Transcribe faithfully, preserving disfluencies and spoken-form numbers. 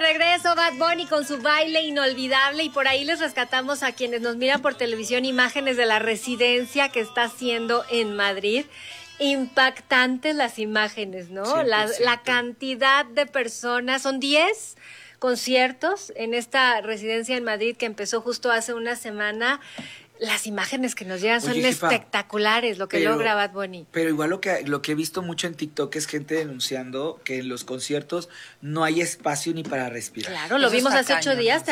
regreso, Bad Bunny con su baile inolvidable, y por ahí les rescatamos a quienes nos miran por televisión imágenes de la residencia que está haciendo en Madrid. Impactantes las imágenes, ¿no? La, la cantidad de personas, son diez conciertos en esta residencia en Madrid que empezó justo hace una semana. Las imágenes que nos llegan son Oye, jefa, espectaculares, lo que pero, logra Bad Bunny. Pero igual lo que, lo que he visto mucho en TikTok es gente denunciando que en los conciertos no hay espacio ni para respirar. Claro, lo Eso vimos hace ocho días.